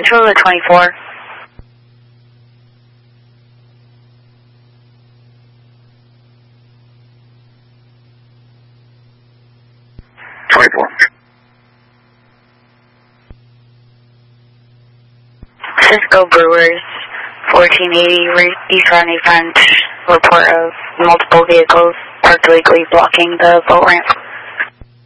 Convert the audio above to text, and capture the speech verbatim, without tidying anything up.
Central to twenty-four. twenty-four. Cisco Brewers, fourteen eighty East Rodney Front, report of multiple vehicles parked illegally blocking the boat ramp.